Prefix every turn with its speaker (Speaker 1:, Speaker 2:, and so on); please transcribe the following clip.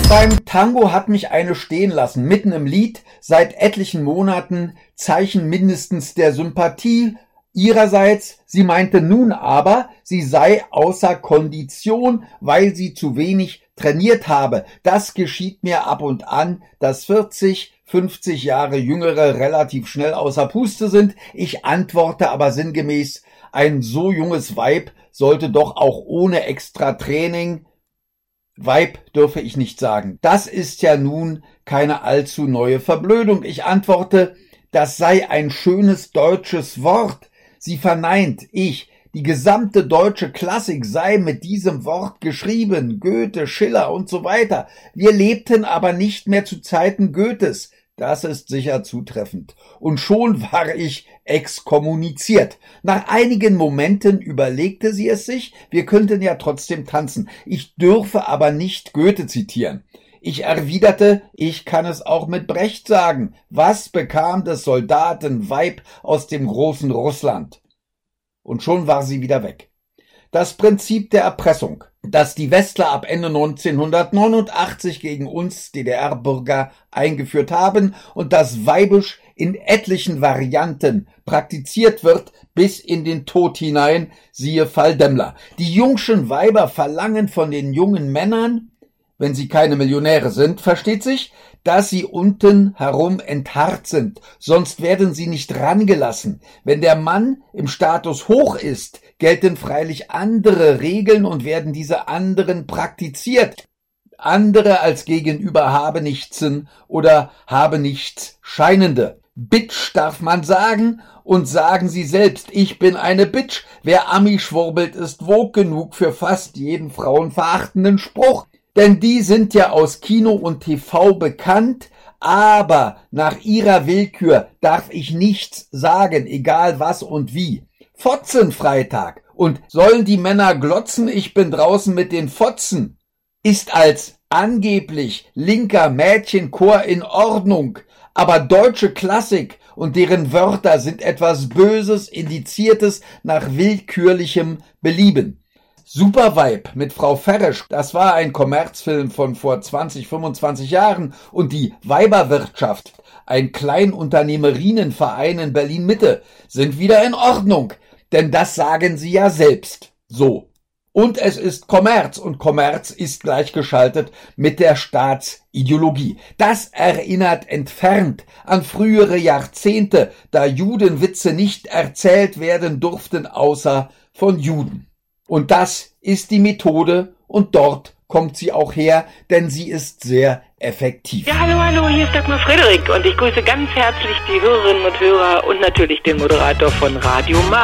Speaker 1: Beim Tango hat mich eine stehen lassen, mitten im Lied, seit etlichen Monaten, Zeichen mindestens der Sympathie ihrerseits. Sie meinte nun aber, sie sei außer Kondition, weil sie zu wenig trainiert habe. Das geschieht mir ab und an, dass 40, 50 Jahre Jüngere relativ schnell außer Puste sind. Ich antworte aber sinngemäß, ein so junges Weib sollte doch auch ohne extra Training, Weib dürfe ich nicht sagen. Das ist ja nun keine allzu neue Verblödung. Ich antworte, das sei ein schönes deutsches Wort. Sie verneint, die gesamte deutsche Klassik sei mit diesem Wort geschrieben, Goethe, Schiller und so weiter. Wir lebten aber nicht mehr zu Zeiten Goethes. Das ist sicher zutreffend. Und schon war ich exkommuniziert. Nach einigen Momenten überlegte sie es sich, wir könnten ja trotzdem tanzen. Ich dürfe aber nicht Goethe zitieren. Ich erwiderte, ich kann es auch mit Brecht sagen. Was bekam des Soldaten Weib aus dem großen Russland? Und schon war sie wieder weg. Das Prinzip der Erpressung, das die Westler ab Ende 1989 gegen uns DDR-Bürger eingeführt haben und das weibisch in etlichen Varianten praktiziert wird bis in den Tod hinein, siehe Fall Demmler. Die jungschen Weiber verlangen von den jungen Männern, wenn sie keine Millionäre sind, versteht sich, dass sie unten herum enthaart sind, sonst werden sie nicht rangelassen. Wenn der Mann im Status hoch ist, gelten freilich andere Regeln und werden diese anderen praktiziert. Andere als gegenüber habe nichtsen oder habe nichts Scheinende. Bitch darf man sagen und sagen Sie selbst, ich bin eine Bitch. Wer Ami schwurbelt, ist wog genug für fast jeden frauenverachtenden Spruch. Denn die sind ja aus Kino und TV bekannt, aber nach ihrer Willkür darf ich nichts sagen, egal was und wie. Fotzenfreitag und sollen die Männer glotzen, ich bin draußen mit den Fotzen, ist als angeblich linker Mädchenchor in Ordnung, aber deutsche Klassik und deren Wörter sind etwas Böses, Indiziertes nach willkürlichem Belieben. Supervibe mit Frau Ferisch, das war ein Kommerzfilm von vor 20, 25 Jahren und die Weiberwirtschaft, ein Kleinunternehmerinnenverein in Berlin-Mitte, sind wieder in Ordnung, denn das sagen sie ja selbst so. Und es ist Kommerz und Kommerz ist gleichgeschaltet mit der Staatsideologie. Das erinnert entfernt an frühere Jahrzehnte, da Judenwitze nicht erzählt werden durften, außer von Juden. Und das ist die Methode und dort kommt sie auch her, denn sie ist sehr effektiv.
Speaker 2: Ja, hallo, hier ist Dagmar Frederik und ich grüße ganz herzlich die Hörerinnen und Hörer und natürlich den Moderator von Radio Mar.